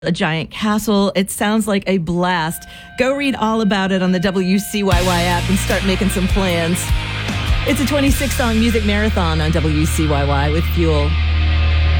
a giant castle. It sounds like a blast. Go read all about it on the WCYY app and start making some plans. It's a 26-song music marathon on WCYY with Fuel.